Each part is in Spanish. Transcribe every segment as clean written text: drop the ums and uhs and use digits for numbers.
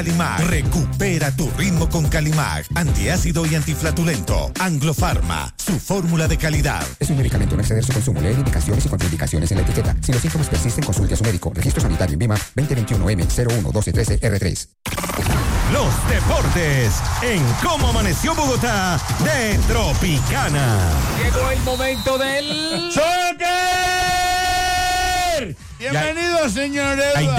Calimac. Recupera tu ritmo con Calimac. Antiácido y antiflatulento. Anglo Pharma. Su fórmula de calidad. Es un medicamento, no exceder su consumo. Lee indicaciones y contraindicaciones en la etiqueta. Si los síntomas persisten, consulte a su médico. Registro sanitario en BIMA 2021-M011213-R3. Los deportes en Cómo Amaneció Bogotá de Tropicana. Llegó el momento del... ¡Soccer! Bienvenido, señor Eduardo. Hay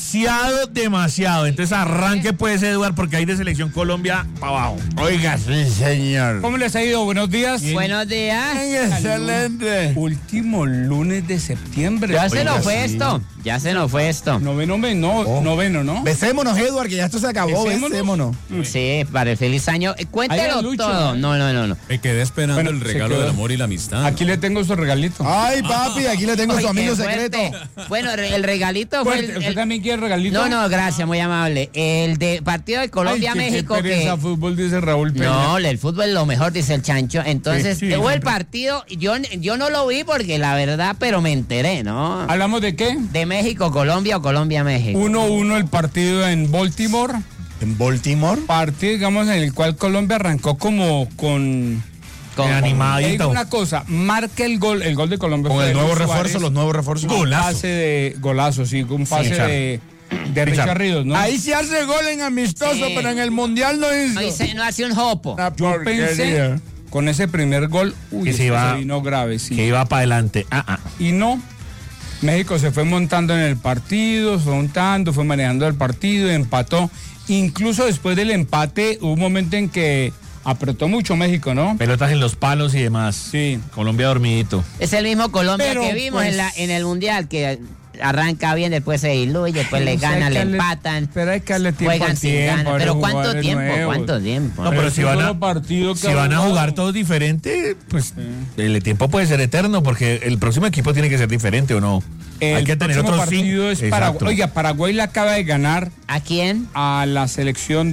demasiado. Entonces arranque pues, Eduardo, porque hay de Selección Colombia para abajo. Oiga, sí, señor. ¿Cómo les ha ido? Buenos días. Bien. Buenos días. Excelente. Último lunes de septiembre. Ya se nos fue esto. Noveno, ¿no? Besémonos, Eduardo, que ya esto se acabó. Besémonos. Sí, para el feliz año. Cuéntelo todo. No. Me quedé esperando el regalo del amor y la amistad. Aquí le tengo su regalito. Ay, papi, aquí le tengo su amigo secreto. Bueno, el regalito fue ¿Usted también quiere regalito? No, gracias, muy amable. El de partido de Colombia-México. Qué pereza fútbol, dice Raúl Peña. No, el fútbol es lo mejor, dice el Chancho. Entonces, Sí, hubo el siempre. partido, yo no lo vi porque la verdad, pero me enteré, ¿no? ¿Hablamos de qué? De México-Colombia o Colombia-México. 1-1 el partido en Baltimore. ¿En Baltimore? Partido, digamos, en el cual Colombia arrancó como con... Le digo Animadito. una cosa, marca el gol de Colombia. Con fue el de nuevo Luis refuerzo, Suárez. los nuevos refuerzos. Un pase de golazo, sí, un pase Richard. de Richard Ríos, ¿no? Ahí se hace gol en amistoso, Sí. pero en el mundial no hizo. No hace un jopo. Una Yo porquería. pensé, con ese primer gol, Que se iba- vino grave, sí. Que iba para adelante. Y no, México se fue montando en el partido, fue manejando el partido, empató. Incluso después del empate hubo un momento en que apretó mucho México, ¿no? Pelotas en los palos y demás. Sí. Colombia dormidito. Es el mismo Colombia Pero, que vimos pues, en el Mundial, que arranca bien, después se diluye, después le O sea, ganan, hay le que darle- empatan. Pero hay que darle tiempo Juegan al sin tiempo, ganas. a Pero los ¿cuánto jugadores tiempo? nuevos. ¿Cuánto tiempo? No, pero El si van a- segundo partido que Si van a jugó- jugar todos diferente, pues el tiempo puede ser eterno porque el próximo equipo tiene que ser diferente o no. Hay que tener próximo otros partido es Paraguay. Exacto. Oiga, Paraguay le acaba de ganar ¿A quién? a la selección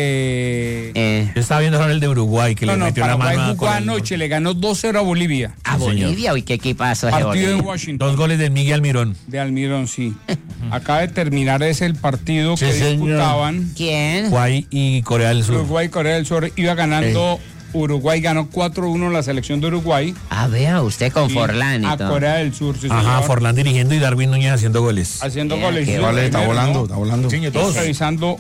de... Yo estaba viendo ahora el de Uruguay que le metió Paraguay la mano jugó anoche, le ganó 2-0 a Bolivia. A Bolivia. Uy, qué equipazo es de Partido en Bolivia. Washington. 2 goles de Miguel Almirón. De Almirón, sí. Acaba de terminar ese el partido Sí, que señor. disputaban ¿Quién? Uruguay y Corea del Sur. Uruguay y Corea del Sur. Iba ganando, Uruguay ganó 4-1 la selección de Uruguay. Ah, vea, usted con Y Forlán y a todo. Corea del Sur, sí, Ajá, señor. Forlán dirigiendo y Darwin Núñez haciendo goles. Haciendo Bien, goles. qué Sí, Vale, está primero, volando, ¿no? está volando. Sí, todos. Revisando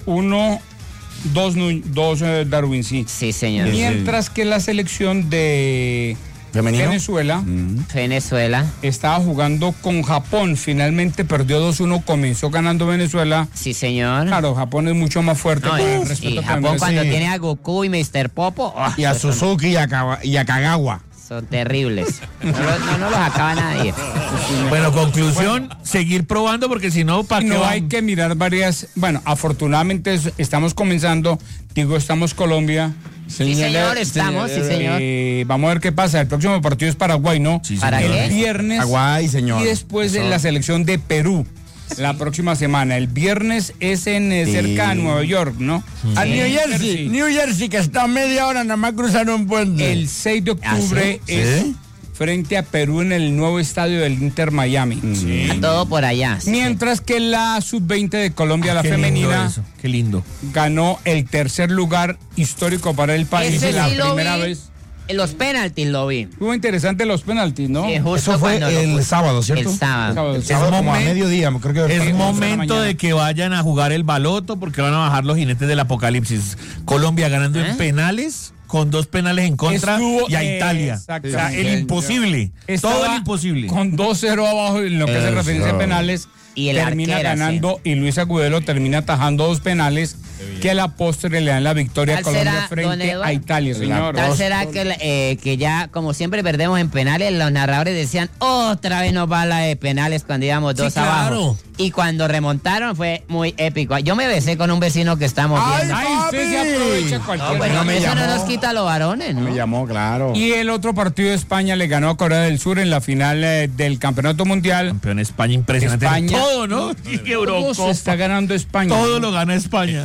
dos Darwin, sí. Sí, señor. Mientras que la selección de Femenino. Venezuela Venezuela. estaba jugando con Japón. Finalmente perdió 2-1, comenzó ganando Venezuela. Sí, señor. Claro, Japón es mucho más fuerte. No, con el y respeto que Japón merece. cuando tiene a Goku y Mr. Popo, Y a Suzuki y a Kagawa. son terribles. No los acaba nadie. Bueno, conclusión, seguir probando porque si no, ¿para qué No van? hay que mirar varias. Bueno, afortunadamente estamos comenzando. Digo, estamos Colombia. Sí, señor, estamos, sí, señor. Vamos a ver qué pasa. El próximo partido es Paraguay, ¿no? Sí, ¿Para señor. qué? El viernes. Paraguay, señor. Y después de la selección de Perú. La próxima semana. El viernes es en cerca de Nueva York, ¿no? A New Jersey. New Jersey, que está a media hora, nada más cruzar un puente. El 6 de octubre ¿sí? es ¿Sí? frente a Perú en el nuevo estadio del Inter Miami. A todo por allá. Sí, Mientras que la sub-20 de Colombia, la Qué lindo femenina, eso, qué lindo. ganó el tercer lugar histórico para el país. Ese la sí lo primera vi. vez. Los penaltis lo vi. Estuvo interesante los penaltis, ¿no? Sí, justo Eso fue cuando lo el puse. sábado, ¿cierto? El sábado. El sábado como a momen- mediodía, creo que Es de la momento mañana. de que vayan a jugar el baloto porque van a bajar los jinetes del apocalipsis. Colombia ganando en penales, con 2 penales en contra Estuvo- y a Italia. O exactamente. sea, el imposible. Estaba Todo el imposible. Con 2-0 abajo en lo que hace Eso. referencia a penales. Y el termina arquero, ganando y Luis Agudelo termina atajando 2 penales que a la postre le dan la victoria a ¿Cuál Colombia será, don frente Eduardo? a Italia, señor. Tal será que ya, como siempre perdemos en penales, los narradores decían, otra vez nos va la de penales cuando íbamos 2 claro. abajo. Y cuando remontaron fue muy épico. Yo me besé con un vecino que estamos viendo. Ay, usted se aprovecha No, cualquier pues no me eso no llamó. nos quita a los varones, ¿no? me llamó, claro. Y el otro partido de España le ganó a Corea del Sur en la final del Campeonato Mundial. Campeón España impresionante. España. Todo, ¿no? Y Todo se Eurocopa. está ganando España. Todo lo gana España. Me perdí.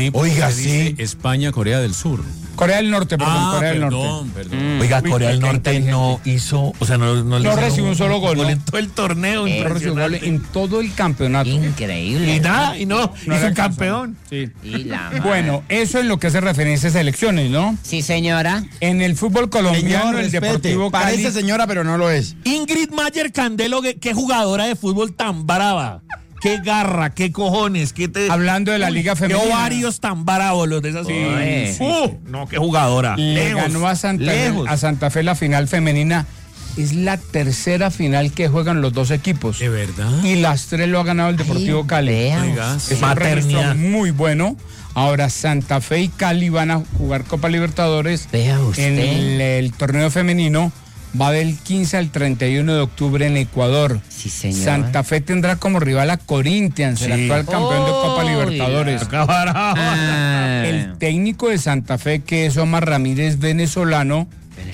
Sí, Oiga, se dice sí. España, Corea del Sur. Corea del Norte, perdón, Corea del Norte. Perdón. Oiga, Uy, Corea del qué Norte no hizo, o sea, no le No hicieron recibió un solo gol, ¿no? en todo el torneo. No recibió goles en todo el campeonato. Increíble. Y nada, y no No hizo era un caso. campeón. Sí. Y la Bueno, eso en lo que hace referencia a selecciones, ¿no? Sí, señora. En el fútbol colombiano, Señor, el respete. Deportivo Cali. Parece señora, pero no lo es. Ingrid Mayer Candelo, qué jugadora de fútbol tan brava. Qué garra, qué cojones, Hablando de la Liga Femenina. Qué ovarios tan bravos los de esas. No, qué jugadora. Le ganó a Santa Fe la final femenina. Es la tercera final que juegan los dos equipos. ¿De verdad? Y las tres lo ha ganado el Deportivo Cali. Oiga, Es un maternidad. registro muy bueno. Ahora Santa Fe y Cali van a jugar Copa Libertadores. Vea usted. En el torneo femenino. Va del 15 al 31 de octubre en Ecuador. Sí, señor. Santa Fe tendrá como rival a Corinthians, el actual campeón de Copa Uy, Libertadores. Ah. El técnico de Santa Fe, que es Omar Ramírez, venezolano,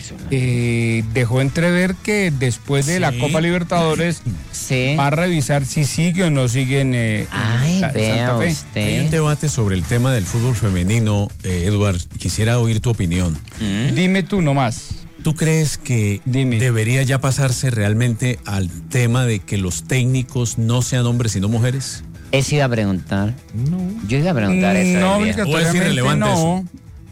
dejó entrever que después de la Copa Libertadores Sí. va a revisar si sigue o no sigue en Ay, vea Santa Fe. Hay usted. un debate sobre el tema del fútbol femenino, Edward. Quisiera oír tu opinión. Dime tú nomás. ¿Tú crees que Dime. debería ya pasarse realmente al tema de que los técnicos no sean hombres sino mujeres? Eso iba a preguntar. Yo iba a preguntar eso. No, del día. ¿O es obligatoriamente irrelevante no.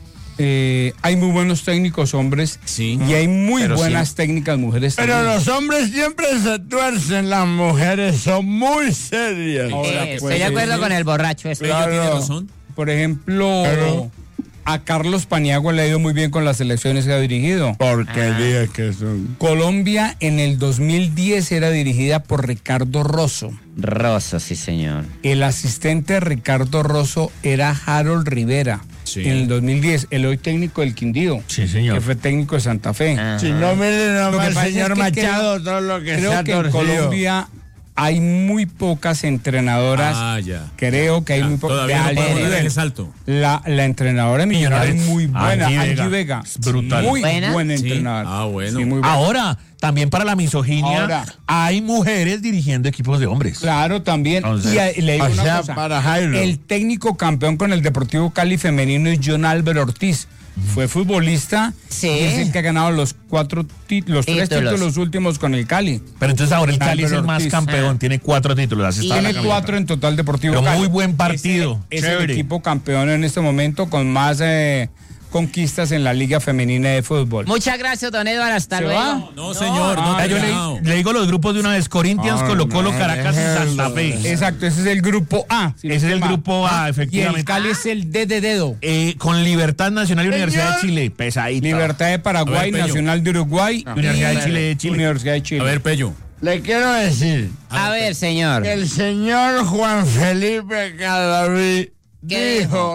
Hay muy buenos técnicos hombres Sí. y hay muy Pero buenas técnicas mujeres Pero también. los hombres siempre se tuercen, las mujeres son muy serias. Ahora, Estoy de acuerdo con el borracho ese. Ella tiene Claro. razón. Por ejemplo, a Carlos Paniagua le ha ido muy bien con las selecciones que ha dirigido. Porque diga que son. Colombia en el 2010 era dirigida por Ricardo Rosso. Rosso, sí, señor. El asistente de Ricardo Rosso era Harold Rivera. Sí. En el 2010, el hoy técnico del Quindío. Sí, señor. Que fue técnico de Santa Fe. Si no, miren Lo que nomás, pasa señor es que Machado, todo lo que se Creo ha que en torcido. Colombia hay muy pocas entrenadoras. Ya. Creo que hay muy pocas. Todavía no de podemos alto dar nivel. el salto. La entrenadora de Millonarios es muy buena, Angie Angie Vega. Vega. Es brutal. Muy ¿Buena? buena Sí. entrenadora. Ah, bueno. Sí, muy buena. Ahora, también para la misoginia, Ahora. hay mujeres dirigiendo equipos de hombres. Claro, también. Entonces, Y le digo o una sea, cosa. para Jairo. El técnico campeón con el Deportivo Cali femenino es John Álvaro Ortiz. Fue futbolista Sí. y es el que ha ganado los tres títulos últimos con el Cali. Pero entonces ahora el Cali es el más Ortiz. campeón, tiene 4 títulos. Así está la Tiene camiseta. 4 en total Deportivo Pero Cali. muy buen partido, Es el chévere. equipo campeón en este momento con más conquistas en la Liga Femenina de Fútbol. Muchas gracias, don Eduardo. Hasta ¿Se luego. va? No, señor. no, Ah, Yo no. le digo los grupos de una vez: Corinthians, Colo Colo, Caracas y Santa Fe. Exacto, ese es el grupo A. si no Ese es estoy el mal. grupo A, Y el efectivamente. Cali es el D de dedo. Con Libertad Nacional y Universidad de Chile. Pesadito. Libertad de Paraguay, A ver, Pello. Nacional de Uruguay, Universidad y de Chile de Chile. Universidad de Chile. A ver, Pello. Le quiero decir A ver, señor. que el señor Juan Felipe Cadavid ¿Qué dijo,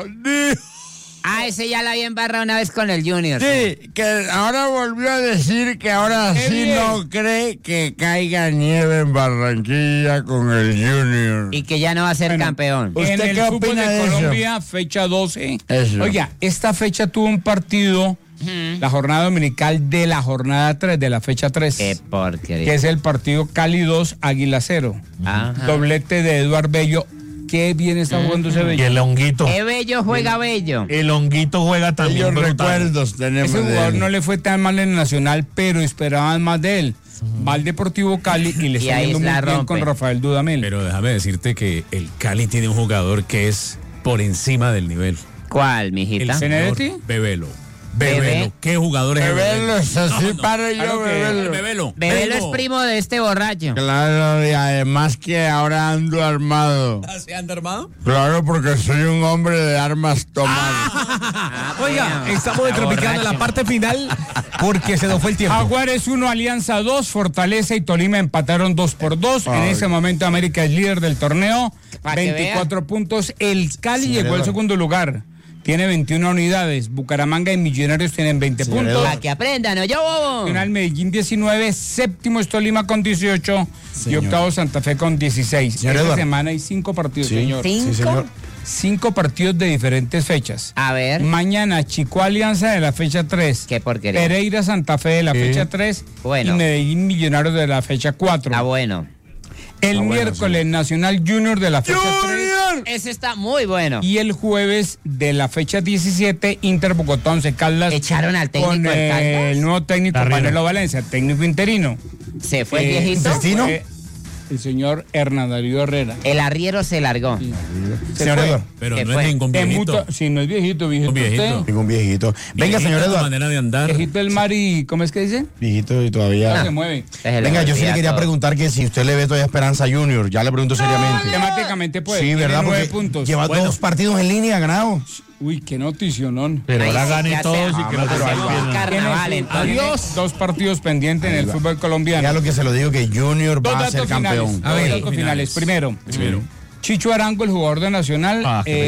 Ah, ese ya la había embarrado una vez con el Junior. sí, que ahora volvió a decir que ahora ¡Qué sí bien! no cree que caiga nieve en Barranquilla con el Junior. Y que ya no va a ser Bueno, campeón. ¿Usted en el qué fútbol opina de de eso? Colombia, fecha 12. Eso. Oiga, esta fecha tuvo un partido, la jornada dominical de la jornada 3, de la fecha 3. Qué porquería. Que es el partido Cali 2, Águila 0. Ajá. Doblete de Eduard Bello. Qué bien está jugando ese Y Bello. el Honguito. Qué bello juega bello. El Honguito juega también. Ellos brutal. recuerdos tenemos Ese de jugador él. no le fue tan mal en el Nacional, pero esperaban más de él. Va al Deportivo Cali y le Y está ahí yendo muy la bien rompe. con Rafael Dudamel. Pero déjame decirte que el Cali tiene un jugador que es por encima del nivel. ¿Cuál, El mijita? señor ¿Benedetti? Bebelo. Bebé. Bebelo. ¿Qué jugador es Bebelo es así, No. pare yo, Claro que- Bebelo. Bebelo. Bebelo es primo de este borracho. Claro, y además que ahora ando armado. ¿Se anda armado? Claro, porque soy un hombre de armas tomadas. Oiga, bueno. estamos Está tropicando la borracho. parte final porque se nos fue el tiempo. Jaguares 1, Alianza 2, Fortaleza y Tolima empataron 2-2. En ese momento América es líder del torneo, Pa' que 24 puntos. El Cali llegó al segundo lugar, tiene 21 unidades. Bucaramanga y Millonarios tienen 20 puntos. Para que aprendan, ¿no? Yo, bobo. Nacional Medellín 19, séptimo es Tolima con 18 y octavo Santa Fe con 16. Señor Esta Eduardo. semana hay 5 partidos, señor. ¿Cinco? 5 partidos de diferentes fechas. A ver. Mañana Chico Alianza de la fecha 3. Qué porquería. Pereira Santa Fe de la fecha 3. Bueno. Y Medellín Millonarios de la fecha 4. Está bueno. El miércoles Nacional Junior de la fecha 3. Junior! Ese está muy bueno. Y el jueves de la fecha 17, Inter Bogotá, Once Caldas. Echaron al técnico con del Caldas. el nuevo técnico Carrera. Panelo Valencia, técnico interino. Se fue el viejito. ¿Destino? El señor Hernán Darío Herrera. El arriero se largó. Señor fue. Eduardo. Pero Se no fue. es ningún viejito. Si no es viejito, viejito. Un viejito. usted. Ningún viejito. Venga, señor La Eduardo. manera de andar. Viejito del mar y, ¿cómo es que dice? Viejito y todavía. Se mueve. Se le Venga, yo sí le olvida quería todo. preguntar que si usted le ve todavía Esperanza Junior. Ya le pregunto seriamente. Temáticamente puede. Sí, tiene ¿verdad? 9 Porque puntos. lleva Bueno, 2 partidos en línea ganados. uy, qué noticionón. Pero Ahí ahora sí gane que todos hace- y que no se hace pierdan. un carnaval, Tiene entonces. Adiós. 2 partidos pendientes en el fútbol colombiano. Ya lo que se lo digo que Junior Dos va a datos ser finales. campeón. Dos datos finales. Primero, Chicho Arango, el jugador de Nacional,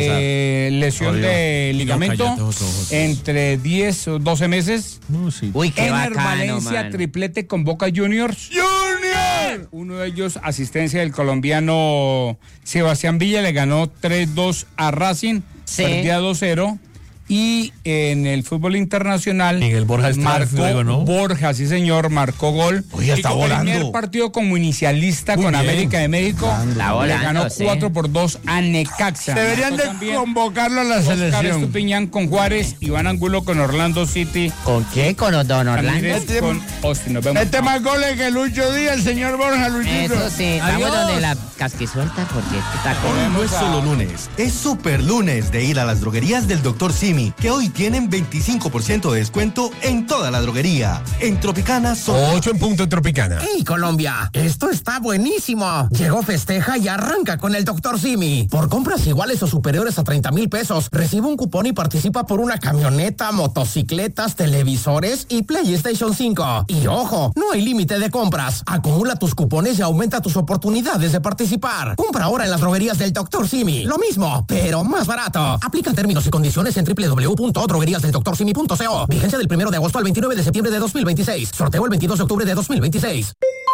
lesión de ligamento cállate, Joso. entre 10 o 12 meses. No, sí. Uy, qué Ener bacano, Valencia, mano. triplete con Boca Juniors. ¡Junior! Uno de ellos, asistencia del colombiano Sebastián Villa, le ganó 3-2 a Racing, Sí. perdía 2-0. Y en el fútbol internacional, Miguel Borja está de marcó fuego, ¿no? Borja, sí señor, marcó gol. Oye, está Y como volando. primer partido como inicialista Muy con bien. América de México, Está le volando, ganó sí. 4-2 a Necaxa. Deberían Marcó de también convocarlo a la Oscar selección. Estupiñán con Juárez, Iván Angulo con Orlando City, ¿Con qué? ¿Con los Don Orlando? Ramírez con Austin. Nos vemos. Este más goles que Lucho Díaz, el señor Borja Luchito. Eso sí, vamos Adiós. donde la casquisuelta porque está Hoy no es solo lunes, es super lunes de ir a las droguerías del Dr. Simi, que hoy tienen 25% de descuento en toda la droguería. En Tropicana son 8 en punto Tropicana. ¡Hey, Colombia! Esto está buenísimo. Llegó, festeja y arranca con el Dr. Simi. Por compras iguales o superiores a 30,000 pesos, recibe un cupón y participa por una camioneta, motocicletas, televisores y PlayStation 5. Y ojo, no hay límite de compras. Acumula tus cupones y aumenta tus oportunidades de participar. Compra ahora en las droguerías del Dr. Simi. Lo mismo, pero más barato. Aplica términos y condiciones en www.drogueríasdeldoctorsimi.co. Vigencia del 1 de agosto al 29 de septiembre de 2026. Sorteo el 22 de octubre de 2026.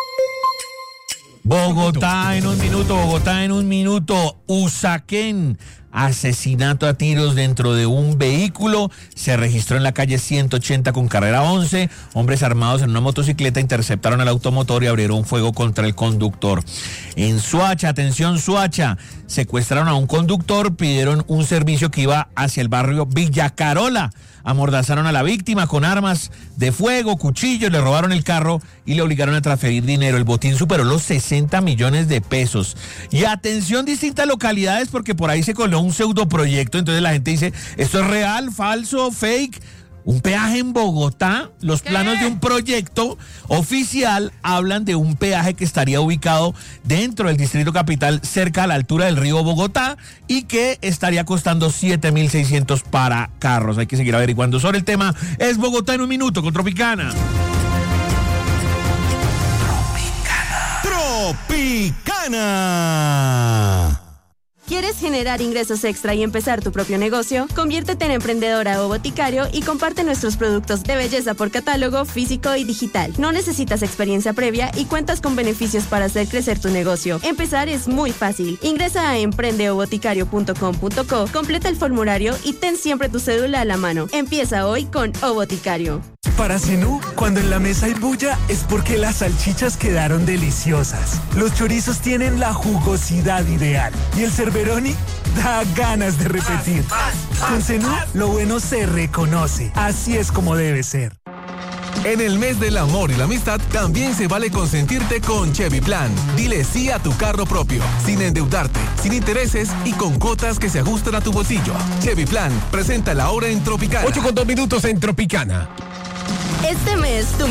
Bogotá en un minuto. Usaquén. Asesinato a tiros dentro de un vehículo. Se registró en la calle 180 con carrera 11. Hombres armados en una motocicleta interceptaron al automotor y abrieron fuego contra el conductor. En Soacha, atención Soacha, secuestraron a un conductor, pidieron un servicio que iba hacia el barrio Villa Carola. Amordazaron a la víctima con armas de fuego, cuchillos, le robaron el carro y le obligaron a transferir dinero. El botín superó los 60 millones de pesos. Y atención, distintas localidades, porque por ahí se coló un pseudoproyecto. Entonces la gente dice, ¿esto es real, falso, fake? Un peaje en Bogotá. Los planos de un proyecto oficial hablan de un peaje que estaría ubicado dentro del Distrito Capital, cerca a la altura del río Bogotá, y que estaría costando 7.600 para carros. Hay que seguir averiguando sobre el tema. Es Bogotá en un minuto con Tropicana. Tropicana. ¿Quieres generar ingresos extra y empezar tu propio negocio? Conviértete en emprendedora o boticario y comparte nuestros productos de belleza por catálogo, físico y digital. No necesitas experiencia previa y cuentas con beneficios para hacer crecer tu negocio. Empezar es muy fácil. Ingresa a emprendeoboticario.com.co, completa el formulario y ten siempre tu cédula a la mano. Empieza hoy con O Boticario. Para Zenú, cuando en la mesa hay bulla, es porque las salchichas quedaron deliciosas. Los chorizos tienen la jugosidad ideal. Y el cerberoni da ganas de repetir. Con Zenú, lo bueno se reconoce. Así es como debe ser. En el mes del amor y la amistad, también se vale consentirte con Chevy Plan. Dile sí a tu carro propio, sin endeudarte, sin intereses y con cuotas que se ajustan a tu bolsillo. Chevy Plan, presenta la hora en Tropicana. 8 con 2 minutos en Tropicana. Este mes, tu